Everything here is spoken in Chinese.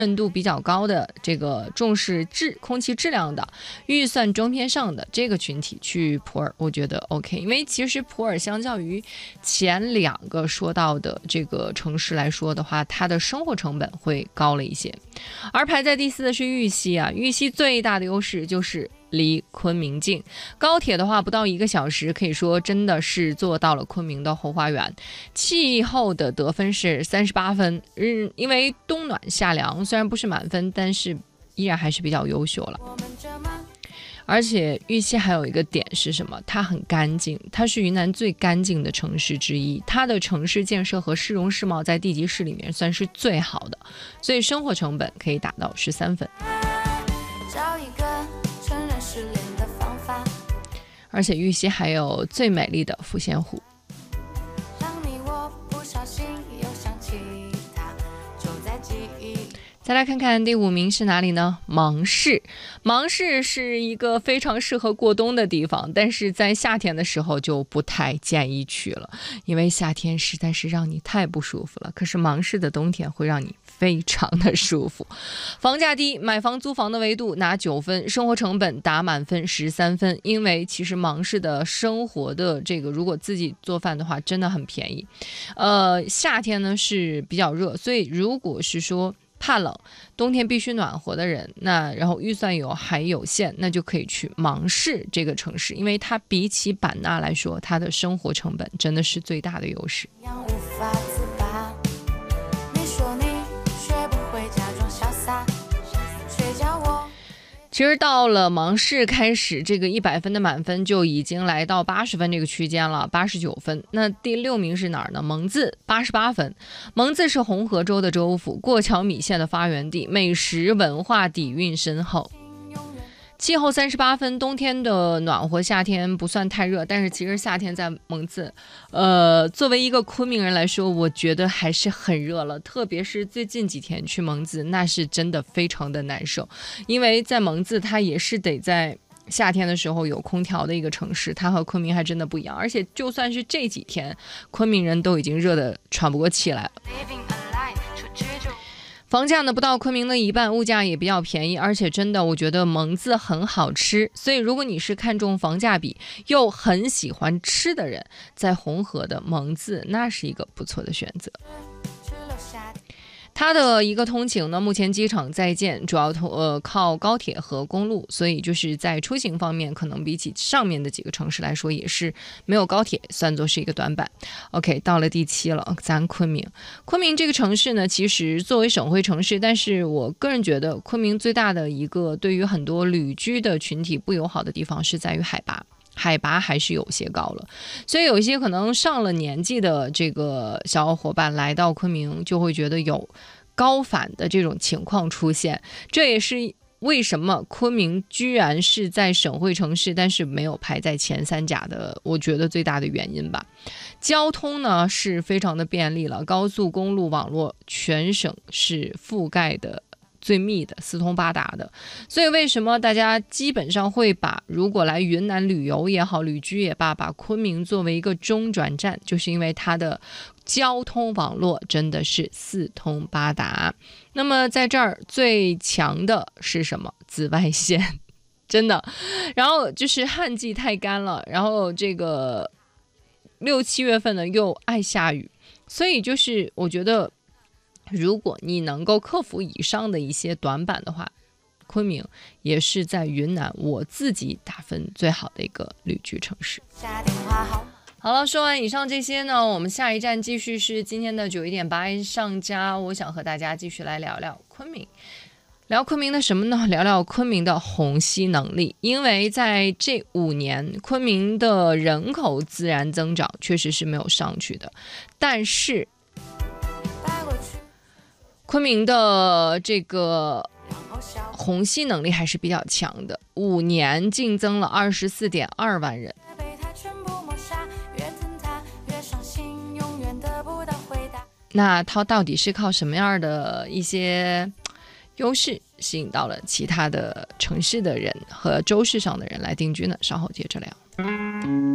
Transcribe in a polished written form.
认度比较高的，这个重视空气质量的，预算中偏上的这个群体去普洱，我觉得 OK。因为其实普洱相较于前两个说到的这个城市来说的话，它的生活成本会高了一些。而排在第4的是玉溪啊，玉溪最大的优势就是离昆明近，高铁的话不到1个小时，可以说真的是做到了昆明的后花园。气候的得分是38分，因为冬暖夏凉，虽然不是满分，但是依然还是比较优秀了。而且玉溪还有一个点是什么？它很干净，它是云南最干净的城市之一，它的城市建设和市容市貌在地级市里面算是最好的，所以生活成本可以达到13分。而且玉溪还有最美丽的抚仙湖。再来看看第5名是哪里呢？芒市。芒市是一个非常适合过冬的地方，但是在夏天的时候就不太建议去了，因为夏天实在是让你太不舒服了。可是芒市的冬天会让你非常的舒服。房价低，买房租房的维度拿9分，生活成本打满分13分。因为其实芒市的生活的这个，如果自己做饭的话，真的很便宜。夏天呢是比较热，所以如果是说怕冷，冬天必须暖和的人，那然后预算还有限，那就可以去芒市这个城市，因为它比起版纳来说，它的生活成本真的是最大的优势。其实到了芒市开始，这个100分的满分就已经来到80分这个区间了，89分。那第6名是哪儿呢？蒙自88分。蒙自是红河州的州府，过桥米线的发源地，美食文化底蕴深厚。气候38分，冬天的暖和，夏天不算太热，但是其实夏天在蒙自，作为一个昆明人来说，我觉得还是很热了，特别是最近几天去蒙自，那是真的非常的难受，因为在蒙自它也是得在夏天的时候有空调的一个城市，它和昆明还真的不一样，而且就算是这几天，昆明人都已经热得喘不过气来了。房价呢不到昆明的一半，物价也比较便宜，而且真的我觉得蒙自很好吃，所以如果你是看重房价比又很喜欢吃的人，在红河的蒙自那是一个不错的选择。它的一个通勤呢，目前机场在建，主要靠高铁和公路，所以就是在出行方面，可能比起上面的几个城市来说，也是没有高铁算作是一个短板。OK， 到了第7了，咱昆明这个城市呢，其实作为省会城市，但是我个人觉得昆明最大的一个对于很多旅居的群体不友好的地方是在于海拔还是有些高了，所以有一些可能上了年纪的这个小伙伴来到昆明就会觉得有高反的这种情况出现，这也是为什么昆明居然是在省会城市但是没有排在前3甲的，我觉得最大的原因吧。交通呢是非常的便利了，高速公路网络全省是覆盖的最密的，4通8达的，所以为什么大家基本上会把如果来云南旅游也好，旅居也罢，把昆明作为一个中转站，就是因为它的交通网络真的是4通8达。那么在这儿最强的是什么？紫外线，真的。然后就是旱季太干了，然后这个6、7月份呢又爱下雨，所以就是我觉得如果你能够克服以上的一些短板的话，昆明也是在云南我自己打分最好的一个旅居城市。好了，说完以上这些呢，我们下一站继续是今天的91.8音上佳，我想和大家继续来聊聊昆明。聊昆明的什么呢？聊聊昆明的虹吸能力。因为在这5年，昆明的人口自然增长确实是没有上去的，但是昆明的这个虹吸能力还是比较强的，5年净增了24.2万人。那它到底是靠什么样的一些优势吸引到了其他的城市的人和州市上的人来定居呢？稍后接着聊。